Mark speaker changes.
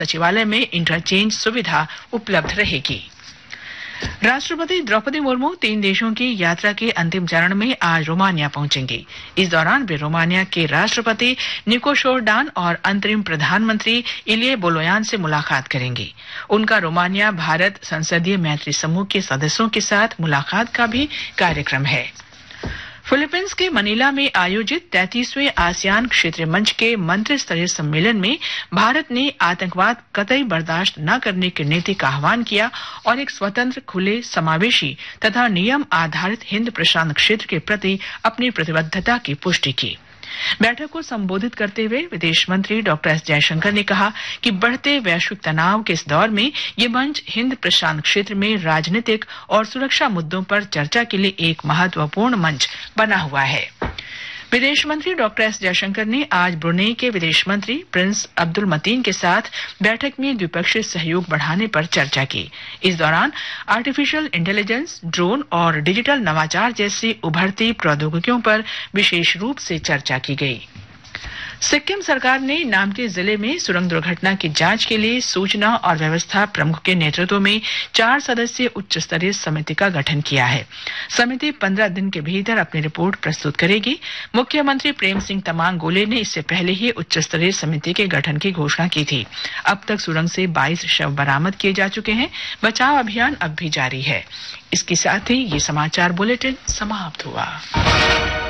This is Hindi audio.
Speaker 1: सचिवालय में इंटरचेंज सुविधा उपलब्ध रहेगी। राष्ट्रपति द्रौपदी मुर्मू 3 देशों की यात्रा के अंतिम चरण में आज रोमानिया पहुंचेंगी। इस दौरान वे रोमानिया के राष्ट्रपति निको शोरडान और अंतरिम प्रधानमंत्री इलिये बोलोयान से मुलाकात करेंगी। उनका रोमानिया भारत संसदीय मैत्री समूह के सदस्यों के साथ मुलाकात का भी कार्यक्रम है। फिलीपींस के मनीला में आयोजित 33वें आसियान क्षेत्रीय मंच के मंत्री स्तरीय सम्मेलन में भारत ने आतंकवाद कतई बर्दाश्त न करने की नीति का आह्वान किया और एक स्वतंत्र, खुले, समावेशी तथा नियम आधारित हिंद प्रशांत क्षेत्र के प्रति अपनी प्रतिबद्धता की पुष्टि की। बैठक को संबोधित करते हुए विदेश मंत्री डॉ. एस. जयशंकर ने कहा कि बढ़ते वैश्विक तनाव के इस दौर में ये मंच हिंद प्रशांत क्षेत्र में राजनीतिक और सुरक्षा मुद्दों पर चर्चा के लिए एक महत्वपूर्ण मंच बना हुआ है। विदेश मंत्री डॉ. एस. जयशंकर ने आज ब्रुनेई के विदेश मंत्री प्रिंस अब्दुल मतीन के साथ बैठक में द्विपक्षीय सहयोग बढ़ाने पर चर्चा की। इस दौरान आर्टिफिशियल इंटेलिजेंस, ड्रोन और डिजिटल नवाचार जैसी उभरती प्रौद्योगिकियों पर विशेष रूप से चर्चा की गई। सिक्किम सरकार ने नामची जिले में सुरंग दुर्घटना की जांच के लिए सूचना और व्यवस्था प्रमुख के नेतृत्व में 4 सदस्यीय उच्च स्तरीय समिति का गठन किया है। समिति 15 दिन के भीतर अपनी रिपोर्ट प्रस्तुत करेगी। मुख्यमंत्री प्रेम सिंह तमांग गोले ने इससे पहले ही उच्च स्तरीय समिति के गठन की घोषणा की थी। अब तक सुरंग से 22 शव बरामद किए जा चुके हैं। बचाव अभियान अब भी जारी है। इसके साथ ही ये समाचार बुलेटिन समाप्त हुआ।